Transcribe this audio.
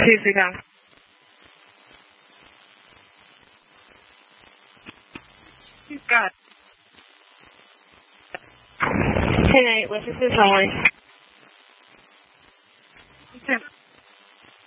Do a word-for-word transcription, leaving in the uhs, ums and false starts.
Please be down. You've got. ten eight, Witnesses only. Okay.